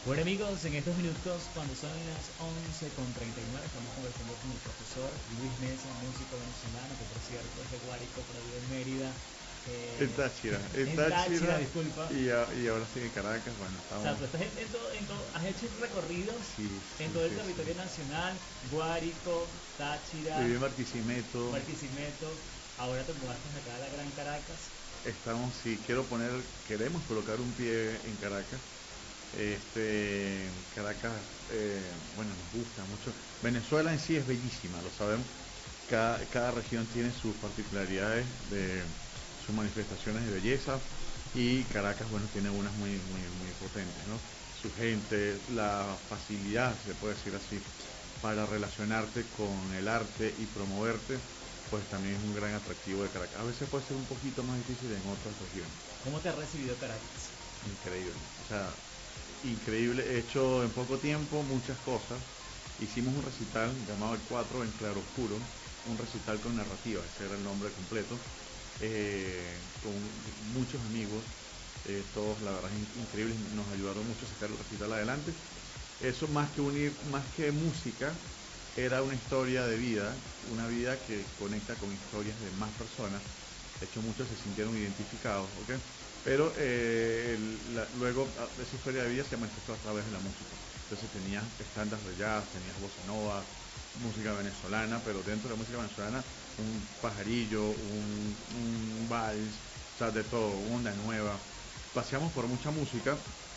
Bueno amigos, en estos minutos, cuando son las 11:39, estamos conversando con el profesor Luis Mesa, músico venezolano, que por cierto es de Guárico, pero vive en Mérida, En eh, Táchira, en en Táchira, Táchira disculpa. y ahora sí en Caracas, bueno, O sea, estamos, tú estás has hecho un recorrido sí, en sí, todo el sí, sí. territorio nacional, Guárico, Táchira, Viví en Barquisimeto, Barquisimeto, ahora te mudaste acá a la Gran Caracas. estamos, sí, queremos colocar un pie en Caracas. Caracas, bueno, nos gusta mucho. Venezuela en sí es bellísima, lo sabemos. Cada región tiene sus particularidades, sus manifestaciones de belleza y Caracas, bueno, tiene unas muy potentes, ¿no? Su gente, la facilidad, se puede decir así, para relacionarte con el arte y promoverte, pues también es un gran atractivo de Caracas. A veces puede ser un poquito más difícil en otras regiones. ¿Cómo te ha recibido Caracas? Increíble. O sea, increíble. He hecho en poco tiempo muchas cosas. Hicimos un recital llamado El 4 en Claroscuro, un recital con narrativa, ese era el nombre completo, con muchos amigos, todos la verdad increíbles, nos ayudaron mucho a sacar el recital adelante. Eso más que unir, más que música, era una historia de vida, una vida que conecta con historias de más personas. De hecho, muchos se sintieron identificados, ¿ok? Pero luego esa historia de vida se manifestó a través de la música. Entonces tenías estándares de jazz, tenías bossa nova, música venezolana, pero dentro de la música venezolana un pajarillo, un vals, o sea, de todo, una nueva. Paseamos por mucha música,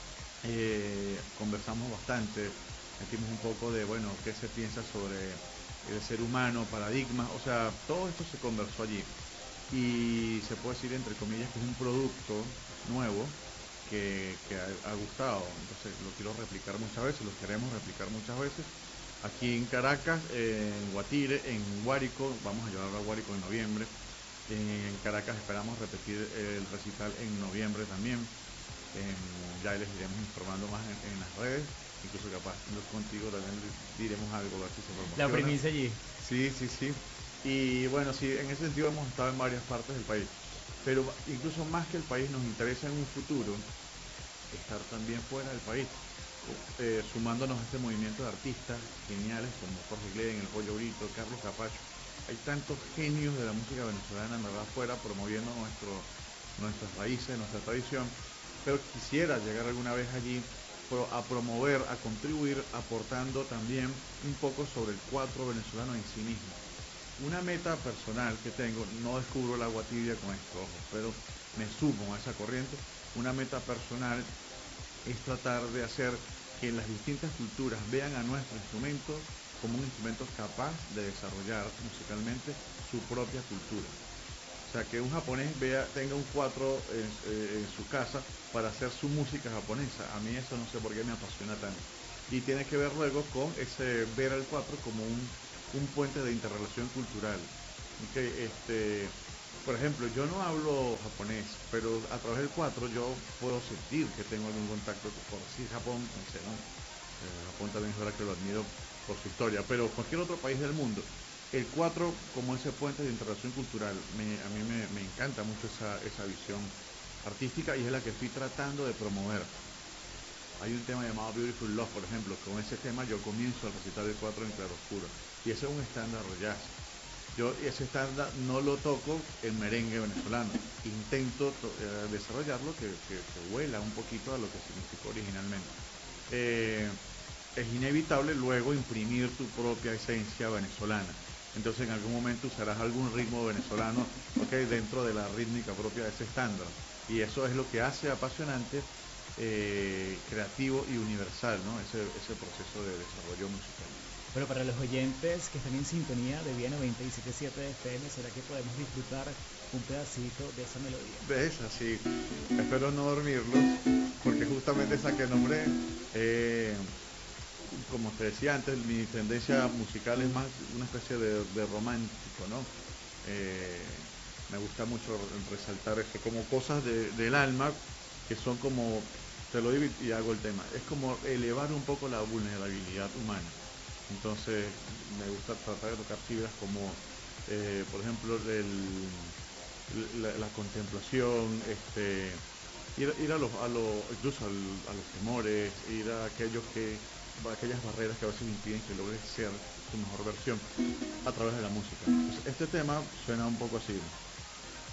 conversamos bastante, metimos un poco de, bueno, qué se piensa sobre el ser humano, paradigmas, o sea, todo esto se conversó allí. Y se puede decir, entre comillas, que es un producto nuevo que ha gustado. Entonces lo quiero replicar muchas veces, lo queremos replicar muchas veces. Aquí en Caracas, en Guatire, en Guárico, vamos a llevarlo a Guárico en noviembre. En Caracas esperamos repetir el recital en noviembre también. Ya les iremos informando más en las redes, incluso capaz contigo también diremos algo, a ver si se La promociona. primicia allí. Sí, sí, sí. Y bueno, sí, en ese sentido hemos estado en varias partes del país. Pero incluso más que el país nos interesa en un futuro estar también fuera del país, sumándonos a este movimiento de artistas geniales como Jorge Gleden, El Pollo Brito, Carlos Capacho. Hay tantos genios de la música venezolana en verdad afuera promoviendo nuestras raíces, nuestra tradición, pero quisiera llegar alguna vez allí a promover, a contribuir, aportando también un poco sobre el cuatro venezolano en sí mismo. Una meta personal que tengo, no descubro el agua tibia con esto, ojo, pero me sumo a esa corriente. Una meta personal es tratar de hacer que las distintas culturas vean a nuestro instrumento como un instrumento capaz de desarrollar musicalmente su propia cultura. O sea, que un japonés tenga un 4 en su casa para hacer su música japonesa. A mí eso no sé por qué me apasiona tanto. Y tiene que ver luego con ese ver al 4 como un puente de interrelación cultural. Okay, por ejemplo, yo no hablo japonés, pero a través del 4 yo puedo sentir que tengo algún contacto, por decir Japón, no sé, ¿no? Japón también es verdad que lo admiro por su historia, pero cualquier otro país del mundo, el 4 como ese puente de interacción cultural, a mí me encanta mucho esa visión artística y es la que estoy tratando de promover. Hay un tema llamado Beautiful Love, por ejemplo, con ese tema yo comienzo el recital del 4 en claroscuro y ese es un estándar de jazz. Yo ese estándar no lo toco en merengue venezolano, intento desarrollarlo que huela un poquito a lo que significó originalmente. Eh, es inevitable luego imprimir tu propia esencia venezolana. Entonces en algún momento usarás algún ritmo venezolano, ok, dentro de la rítmica propia de ese estándar. Y eso es lo que hace apasionante, creativo y universal, ¿no? Ese proceso de desarrollo musical. Bueno, para los oyentes que están en sintonía de Vía 97.7 de FM, ¿será que podemos disfrutar un pedacito de esa melodía? De esa, sí. Espero no dormirlos, porque justamente esa que nombré, como te decía antes, mi tendencia musical es más una especie de romántico, ¿no? Eh, Me gusta mucho resaltar eso, como cosas del alma que son como, te lo digo y hago el tema, es como elevar un poco la vulnerabilidad humana. Entonces, me gusta tratar de tocar fibras como, por ejemplo, la contemplación, ir incluso a los temores, ir a aquellas barreras que a veces impiden que logres ser tu mejor versión a través de la música. Pues este tema suena un poco así.